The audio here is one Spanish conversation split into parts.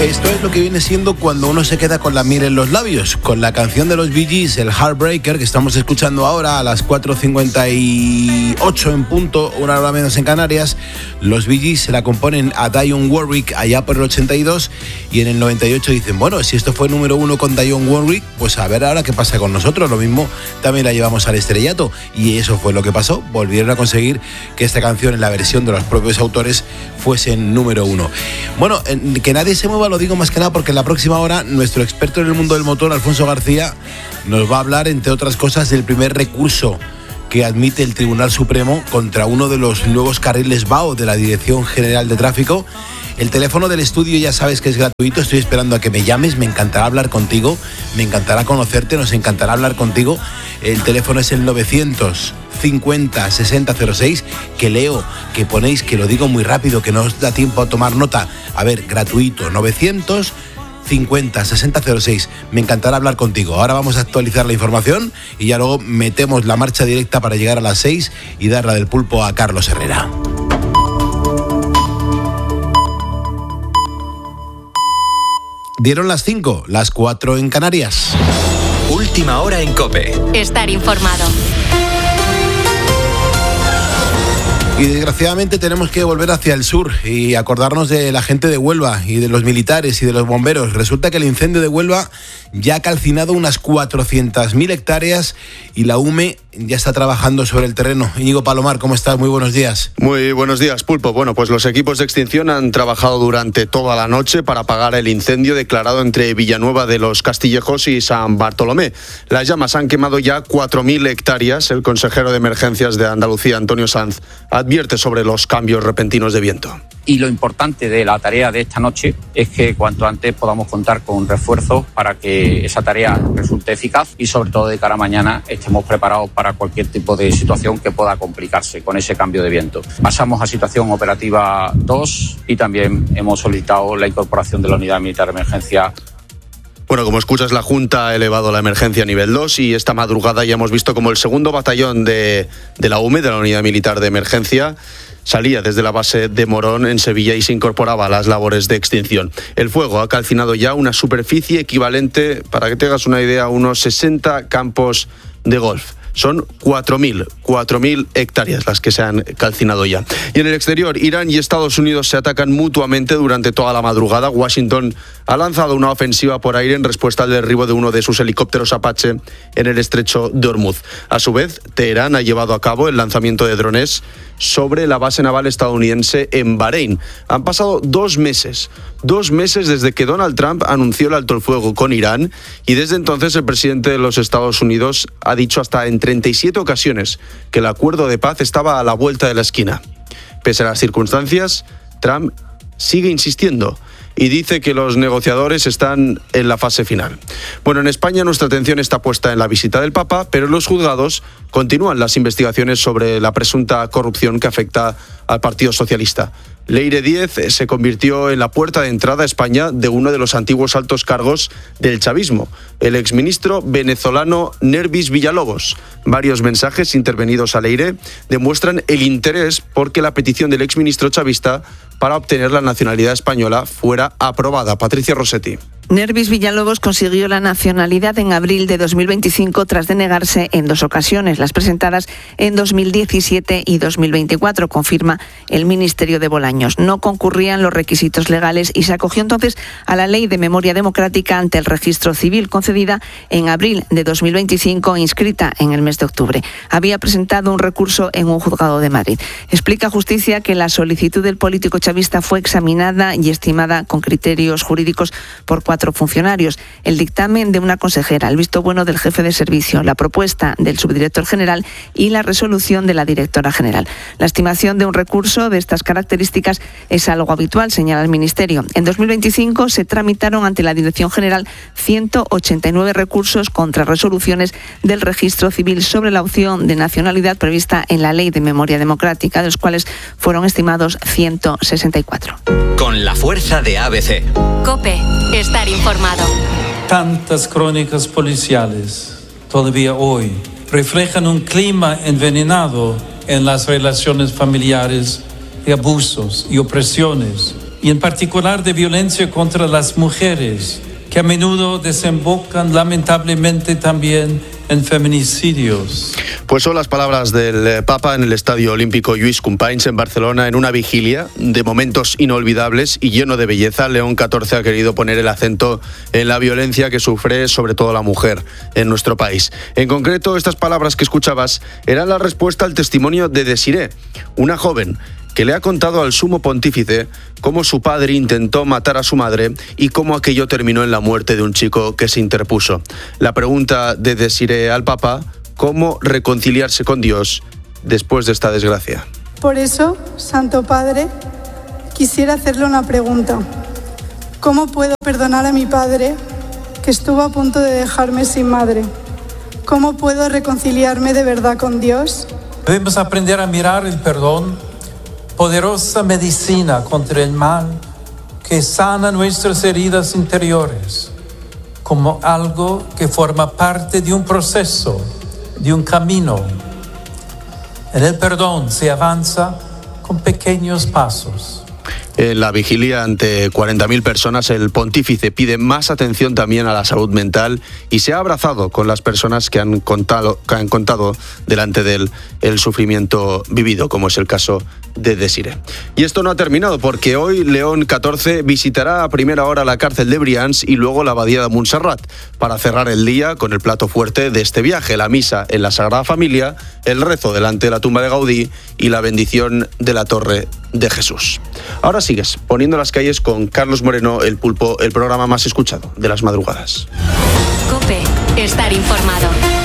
Esto es lo que viene siendo cuando uno se queda con la miel en los labios, con la canción de los Bee Gees, el Heartbreaker, que estamos escuchando ahora a las 4:58 en punto, una hora menos en Canarias. Los Bee Gees se la componen a Dionne Warwick allá por el 82 y en el 98 dicen, bueno, si esto fue número 1 con Dionne Warwick, pues a ver ahora qué pasa con nosotros. Lo mismo también la llevamos al estrellato, y eso fue lo que pasó. Volvieron a conseguir que esta canción, en la versión de los propios autores, fuese número 1. Bueno, que nadie se mueva, lo digo más que nada porque en la próxima hora nuestro experto en el mundo del motor, Alfonso García, nos va a hablar, entre otras cosas, del primer recurso que admite el Tribunal Supremo contra uno de los nuevos carriles BAO de la Dirección General de Tráfico. El teléfono del estudio ya sabes que es gratuito, estoy esperando a que me llames, me encantará hablar contigo, me encantará conocerte, nos encantará hablar contigo. El teléfono es el 950-6006, que leo, que ponéis, que lo digo muy rápido, que no os da tiempo a tomar nota. A ver, gratuito, 950-6006, me encantará hablar contigo. Ahora vamos a actualizar la información y ya luego metemos la marcha directa para llegar a las 6 y dar la del pulpo a Carlos Herrera. Dieron las 5, las 4 en Canarias. Última hora en COPE. Estar informado. Y desgraciadamente tenemos que volver hacia el sur y acordarnos de la gente de Huelva y de los militares y de los bomberos. Resulta que el incendio de Huelva ya ha calcinado unas 400.000 hectáreas y la UME ya está trabajando sobre el terreno. Íñigo Palomar, ¿cómo estás? Muy buenos días. Muy buenos días, Pulpo. Bueno, pues los equipos de extinción han trabajado durante toda la noche para apagar el incendio declarado entre Villanueva de los Castillejos y San Bartolomé. Las llamas han quemado ya 4.000 hectáreas. El consejero de Emergencias de Andalucía, Antonio Sanz, advierte sobre los cambios repentinos de viento. Y lo importante de la tarea de esta noche es que cuanto antes podamos contar con refuerzos para que esa tarea resulte eficaz y sobre todo de cara a mañana estemos preparados para cualquier tipo de situación que pueda complicarse con ese cambio de viento. Pasamos a situación operativa 2 y también hemos solicitado la incorporación de la unidad militar de emergencia. Bueno, como escuchas, la Junta ha elevado la emergencia a nivel 2 y esta madrugada ya hemos visto como el segundo batallón de la UME, de la Unidad Militar de Emergencia, salía desde la base de Morón en Sevilla y se incorporaba a las labores de extinción. El fuego ha calcinado ya una superficie equivalente, para que te hagas una idea, a unos 60 campos de golf. Son 4.000 hectáreas las que se han calcinado ya. Y en el exterior, Irán y Estados Unidos se atacan mutuamente durante toda la madrugada. Washington ha lanzado una ofensiva por aire en respuesta al derribo de uno de sus helicópteros Apache en el estrecho de Hormuz. A su vez, Teherán ha llevado a cabo el lanzamiento de drones sobre la base naval estadounidense en Bahrein. Han pasado 2 meses desde que Donald Trump anunció el alto el fuego con Irán, y desde entonces el presidente de los Estados Unidos ha dicho hasta en 37 ocasiones que el acuerdo de paz estaba a la vuelta de la esquina. Pese a las circunstancias, Trump sigue insistiendo y dice que los negociadores están en la fase final. Bueno, en España nuestra atención está puesta en la visita del Papa, pero en los juzgados continúan las investigaciones sobre la presunta corrupción que afecta al Partido Socialista. Leire Díez se convirtió en la puerta de entrada a España de uno de los antiguos altos cargos del chavismo, el exministro venezolano Nervis Villalobos. Varios mensajes intervenidos a Leire demuestran el interés porque la petición del exministro chavista para obtener la nacionalidad española fuera aprobada. Patricia Rossetti. Nervis Villalobos consiguió la nacionalidad en abril de 2025 tras denegarse en 2 ocasiones, las presentadas en 2017 y 2024, confirma el Ministerio de Bolaños. No concurrían los requisitos legales y se acogió entonces a la Ley de Memoria Democrática ante el Registro Civil, concedida en abril de 2025 e inscrita en el mes de octubre. Había presentado un recurso en un juzgado de Madrid. Explica Justicia que la solicitud del político chavista fue examinada y estimada con criterios jurídicos por 4 funcionarios, el dictamen de una consejera, el visto bueno del jefe de servicio, la propuesta del subdirector general y la resolución de la directora general. La estimación de un recurso de estas características es algo habitual, señala el Ministerio. En 2025 se tramitaron ante la Dirección General 189 recursos contra resoluciones del Registro Civil sobre la opción de nacionalidad prevista en la Ley de Memoria Democrática, de los cuales fueron estimados 164. Con la fuerza de ABC. COPE. Estar informado. Tantas crónicas policiales todavía hoy reflejan un clima envenenado en las relaciones familiares, de abusos y opresiones y en particular de violencia contra las mujeres, que a menudo desembocan lamentablemente también en feminicidios. Pues son las palabras del Papa en el Estadio Olímpico Lluís Companys en Barcelona, en una vigilia de momentos inolvidables y lleno de belleza. León XIV ha querido poner el acento en la violencia que sufre sobre todo la mujer en nuestro país. En concreto, estas palabras que escuchabas eran la respuesta al testimonio de Desiré, una joven que le ha contado al sumo pontífice cómo su padre intentó matar a su madre y cómo aquello terminó en la muerte de un chico que se interpuso. La pregunta de Desiré al Papa: ¿cómo reconciliarse con Dios después de esta desgracia? Por eso, Santo Padre, quisiera hacerle una pregunta. ¿Cómo puedo perdonar a mi padre que estuvo a punto de dejarme sin madre? ¿Cómo puedo reconciliarme de verdad con Dios? Debemos aprender a mirar el perdón, poderosa medicina contra el mal que sana nuestras heridas interiores, como algo que forma parte de un proceso, de un camino. En el perdón se avanza con pequeños pasos. En la vigilia ante 40.000 personas, el pontífice pide más atención también a la salud mental y se ha abrazado con las personas que han contado delante de él el sufrimiento vivido, como es el caso de Desiré. Y esto no ha terminado, porque hoy León XIV visitará a primera hora la cárcel de Brians y luego la abadía de Montserrat, para cerrar el día con el plato fuerte de este viaje: la misa en la Sagrada Familia, el rezo delante de la tumba de Gaudí y la bendición de la Torre de Jesús. Ahora sigues poniendo las calles con Carlos Moreno, El Pulpo, el programa más escuchado de las madrugadas. COPE, estar informado.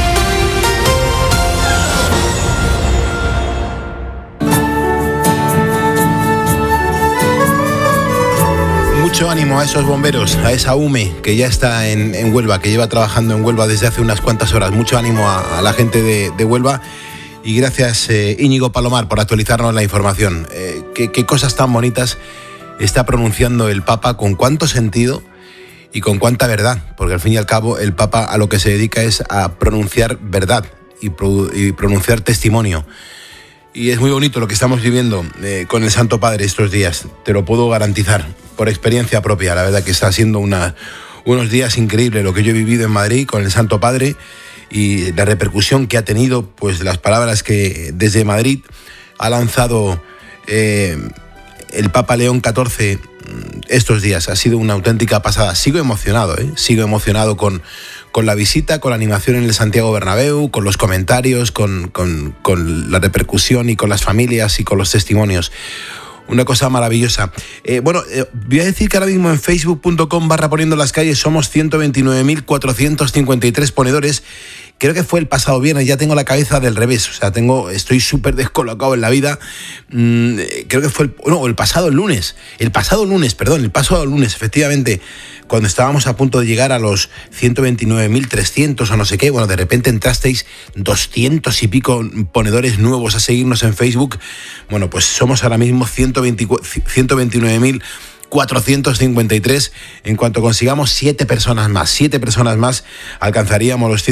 Mucho ánimo a esos bomberos, a esa UME que ya está en Huelva, que lleva trabajando en Huelva desde hace unas cuantas horas. Mucho ánimo a la gente de Huelva. Y gracias, Íñigo Palomar, por actualizarnos la información. Qué cosas tan bonitas está pronunciando el Papa, con cuánto sentido y con cuánta verdad, porque al fin y al cabo el Papa a lo que se dedica es a pronunciar verdad y pronunciar testimonio. Y es muy bonito lo que estamos viviendo con el Santo Padre estos días, te lo puedo garantizar, por experiencia propia. La verdad que está siendo unos días increíbles lo que yo he vivido en Madrid con el Santo Padre, y la repercusión que ha tenido, pues, las palabras que desde Madrid ha lanzado el Papa León XIV estos días. Ha sido una auténtica pasada. Sigo emocionado con la visita, con la animación en el Santiago Bernabéu, con los comentarios, con la repercusión y con las familias y con los testimonios. Una cosa maravillosa. Voy a decir que ahora mismo en facebook.com/poniendo las calles somos 129.453 ponedores. Creo que fue el pasado viernes, ya tengo la cabeza del revés, o sea, estoy súper descolocado en la vida. Creo que fue el pasado lunes, efectivamente, cuando estábamos a punto de llegar a los 129.300 o no sé qué. Bueno, de repente entrasteis 200 y pico ponedores nuevos a seguirnos en Facebook. Bueno, pues somos ahora mismo 129.453. En cuanto consigamos 7 personas más, alcanzaríamos los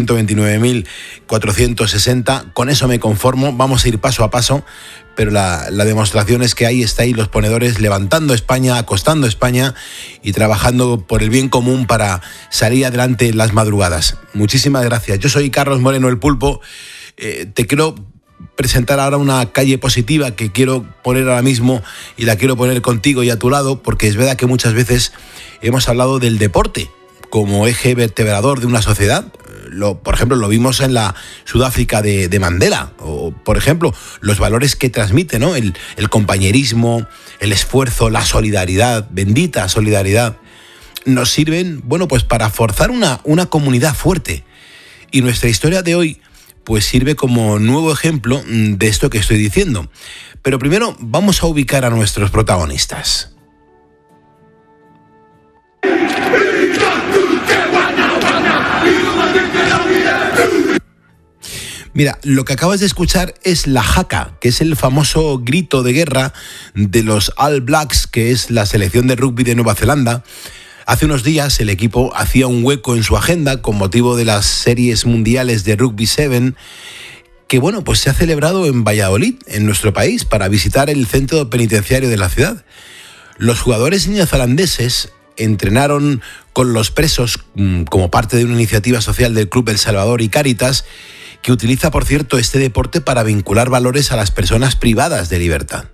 129.460. Con eso me conformo. Vamos a ir paso a paso, pero la demostración es que ahí estáis los ponedores, levantando España, acostando España y trabajando por el bien común para salir adelante en las madrugadas. Muchísimas gracias. Yo soy Carlos Moreno, El Pulpo. Te quiero presentar ahora una calle positiva que quiero poner ahora mismo, y la quiero poner contigo y a tu lado, porque es verdad que muchas veces hemos hablado del deporte como eje vertebrador de una sociedad. Por ejemplo, lo vimos en la Sudáfrica de Mandela, o por ejemplo, los valores que transmite, ¿no? El compañerismo, el esfuerzo, la solidaridad, bendita solidaridad, nos sirven, pues para forzar una comunidad fuerte. Y nuestra historia de hoy pues sirve como nuevo ejemplo de esto que estoy diciendo. Pero primero vamos a ubicar a nuestros protagonistas. Mira, lo que acabas de escuchar es la haka, que es el famoso grito de guerra de los All Blacks, que es la selección de rugby de Nueva Zelanda. Hace unos días el equipo hacía un hueco en su agenda con motivo de las series mundiales de Rugby 7, que pues se ha celebrado en Valladolid, en nuestro país, para visitar el centro penitenciario de la ciudad. Los jugadores neozelandeses entrenaron con los presos como parte de una iniciativa social del Club El Salvador y Cáritas, que utiliza, por cierto, este deporte para vincular valores a las personas privadas de libertad.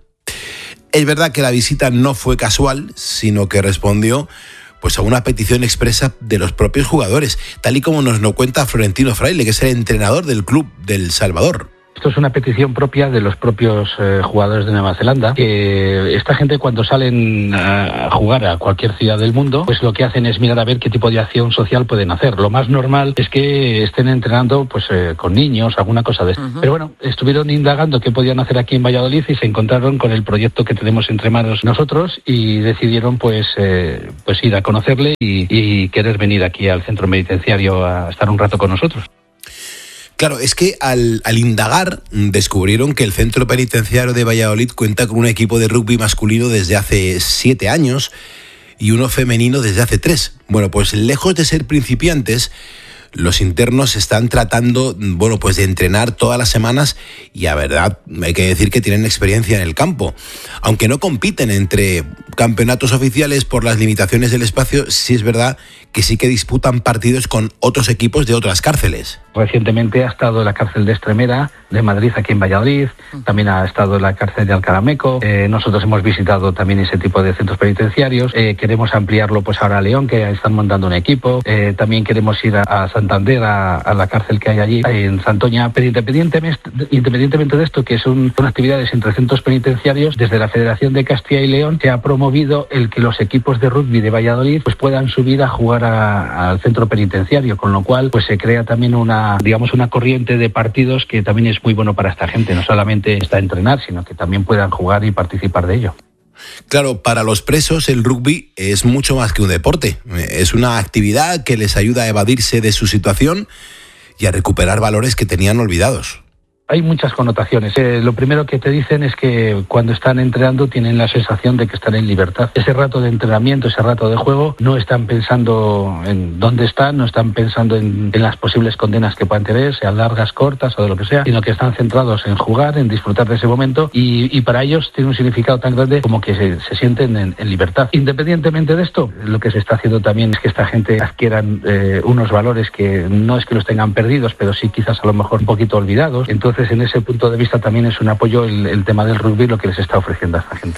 Es verdad que la visita no fue casual, sino que respondió pues a una petición expresa de los propios jugadores, tal y como nos lo cuenta Florentino Fraile, que es el entrenador del Club del Salvador. Esto es una petición propia de los propios jugadores de Nueva Zelanda, que esta gente cuando salen a jugar a cualquier ciudad del mundo, pues lo que hacen es mirar a ver qué tipo de acción social pueden hacer. Lo más normal es que estén entrenando pues con niños, alguna cosa de esto. Uh-huh. Pero bueno, estuvieron indagando qué podían hacer aquí en Valladolid y se encontraron con el proyecto que tenemos entre manos nosotros y decidieron pues ir a conocerle y querer venir aquí al centro penitenciario a estar un rato con nosotros. Claro, es que al indagar descubrieron que el Centro Penitenciario de Valladolid cuenta con un equipo de rugby masculino desde hace 7 años y uno femenino desde hace 3. Bueno, pues lejos de ser principiantes, los internos están tratando, pues de entrenar todas las semanas y a verdad hay que decir que tienen experiencia en el campo. Aunque no compiten entre campeonatos oficiales por las limitaciones del espacio, sí es verdad que sí que disputan partidos con otros equipos de otras cárceles. Recientemente ha estado en la cárcel de Extremera, de Madrid, aquí en Valladolid. También ha estado en la cárcel de Alcalameco. Nosotros hemos visitado también ese tipo de centros penitenciarios. Queremos ampliarlo pues ahora a León, que están montando un equipo. También queremos ir a Santander, a la cárcel que hay allí, en Santoña. Pero independientemente de esto, que son actividades entre centros penitenciarios, desde la Federación de Castilla y León se ha promovido el que los equipos de rugby de Valladolid pues puedan subir a jugar al centro penitenciario, con lo cual pues se crea también una corriente de partidos que también es muy bueno para esta gente. No solamente está a entrenar, sino que también puedan jugar y participar de ello. Claro, para los presos el rugby es mucho más que un deporte. Es una actividad que les ayuda a evadirse de su situación y a recuperar valores que tenían olvidados. Hay muchas connotaciones. Lo primero que te dicen es que cuando están entrenando tienen la sensación de que están en libertad. Ese rato de entrenamiento, ese rato de juego, no están pensando en dónde están, no están pensando en las posibles condenas que puedan tener, sean largas, cortas o de lo que sea, sino que están centrados en jugar, en disfrutar de ese momento y para ellos tiene un significado tan grande como que se sienten en libertad. Independientemente de esto, lo que se está haciendo también es que esta gente adquieran unos valores que no es que los tengan perdidos, pero sí quizás a lo mejor un poquito olvidados. Entonces, en ese punto de vista también es un apoyo el tema del rugby, lo que les está ofreciendo a esta gente.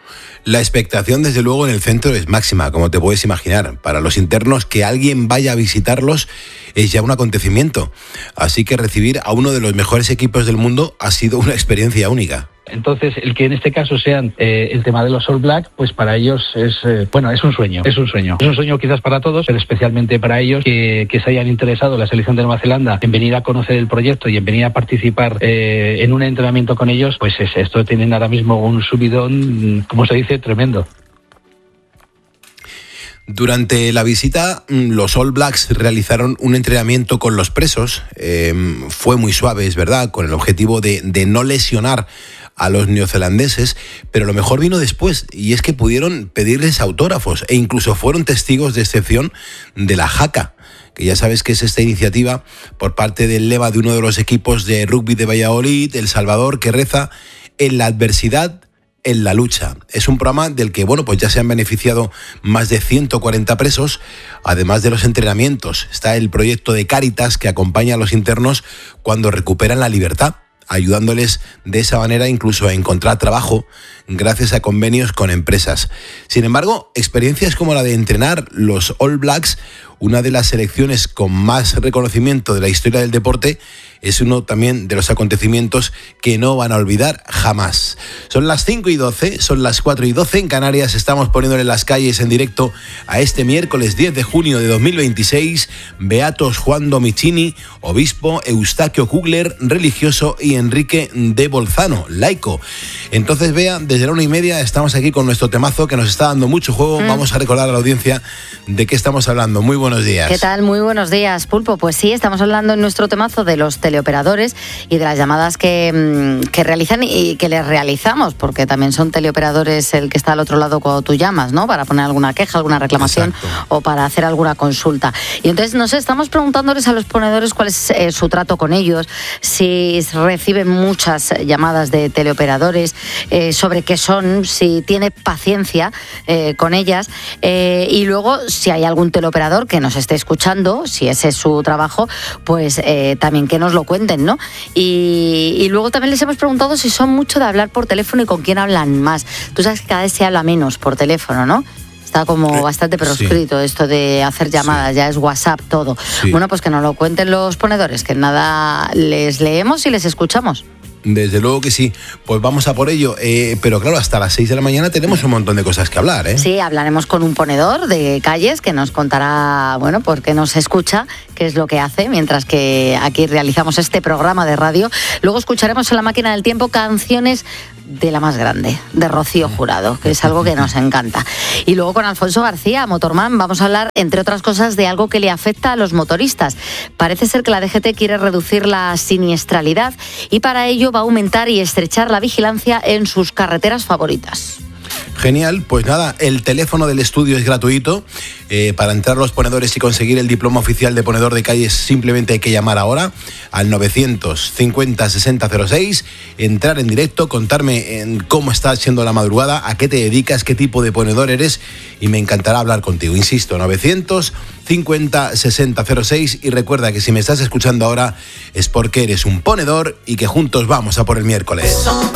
La expectación, desde luego, en el centro es máxima, como te puedes imaginar. Para los internos, que alguien vaya a visitarlos es ya un acontecimiento. Así que recibir a uno de los mejores equipos del mundo ha sido una experiencia única. Entonces, el que en este caso sean el tema de los All Blacks, pues para ellos es un sueño. Es un sueño quizás para todos, pero especialmente para ellos que se hayan interesado la selección de Nueva Zelanda en venir a conocer el proyecto y en venir a participar en un entrenamiento con ellos, pues esto tienen ahora mismo un subidón, como se dice, tremendo. Durante la visita, los All Blacks realizaron un entrenamiento con los presos. Fue muy suave, es verdad, con el objetivo de no lesionar a los neozelandeses, pero lo mejor vino después, y es que pudieron pedirles autógrafos e incluso fueron testigos de excepción de la Jaca, que ya sabes que es esta iniciativa por parte del leva de uno de los equipos de rugby de Valladolid, El Salvador, que reza: en la adversidad, en la lucha. Es un programa del que, pues ya se han beneficiado más de 140 presos, además de los entrenamientos. Está el proyecto de Cáritas, que acompaña a los internos cuando recuperan la libertad, ayudándoles de esa manera incluso a encontrar trabajo gracias a convenios con empresas. Sin embargo, experiencias como la de entrenar los All Blacks, una de las selecciones con más reconocimiento de la historia del deporte, es uno también de los acontecimientos que no van a olvidar jamás. Son las 5:12, son las 4:12 en Canarias. Estamos poniéndole las calles en directo a este miércoles 10 de junio de 2026. Beatos Juan Domicini, obispo; Eustaquio Kugler, religioso; y Enrique de Bolzano, laico. Entonces, Bea, desde la 1:30 estamos aquí con nuestro temazo que nos está dando mucho juego. Vamos a recordar a la audiencia ¿De qué estamos hablando? Muy buenos días. ¿Qué tal? Muy buenos días, Pulpo. Pues sí, estamos hablando en nuestro temazo de los teleoperadores y de las llamadas que realizan y que les realizamos, porque también son teleoperadores el que está al otro lado cuando tú llamas, ¿no? Para poner alguna queja, alguna reclamación. Exacto. O para hacer alguna consulta. Y entonces, no sé, estamos preguntándoles a los ponedores cuál es su trato con ellos, si reciben muchas llamadas de teleoperadores, sobre qué son, si tiene paciencia con ellas, y luego si hay algún teleoperador que nos esté escuchando, si ese es su trabajo, pues también que nos lo cuenten, ¿no? Y luego también les hemos preguntado si son mucho de hablar por teléfono y con quién hablan más. Tú sabes que cada vez se habla menos por teléfono, ¿no? Está como bastante proscrito esto de hacer llamadas, ya es WhatsApp todo. Sí. Bueno, pues que nos lo cuenten los ponedores, que nada les leemos y les escuchamos. Desde luego que sí, pues vamos a por ello, pero claro, hasta las 6 de la mañana tenemos un montón de cosas que hablar, ¿eh? Sí, hablaremos con un ponedor de calles que nos contará, bueno, por qué nos escucha, qué es lo que hace, mientras que aquí realizamos este programa de radio. Luego escucharemos en La Máquina del Tiempo canciones de la más grande, de Rocío Jurado, que es algo que nos encanta. Y luego con Alfonso García, Motorman, vamos a hablar, entre otras cosas, de algo que le afecta a los motoristas. Parece ser que la DGT quiere reducir la siniestralidad y para ello va a aumentar y estrechar la vigilancia en sus carreteras favoritas. Genial, pues nada, el teléfono del estudio es gratuito. Para entrar a los ponedores y conseguir el diploma oficial de ponedor de calles simplemente hay que llamar ahora al 950 6006, entrar en directo, contarme en cómo está siendo la madrugada, a qué te dedicas, qué tipo de ponedor eres y me encantará hablar contigo. Insisto, 950 6006 y recuerda que si me estás escuchando ahora es porque eres un ponedor y que juntos vamos a por el miércoles.